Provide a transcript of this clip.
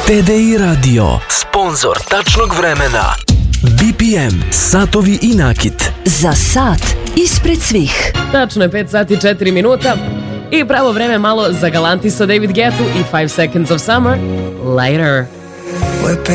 TDI Radio, sponsor tačnog vremena. BPM, satovi i nakit. Za sat ispred svih. Tačno je 5 sati 4 minuta i pravo vreme malo za Galantis sa David Guettu i 5 Seconds of Summer. Later.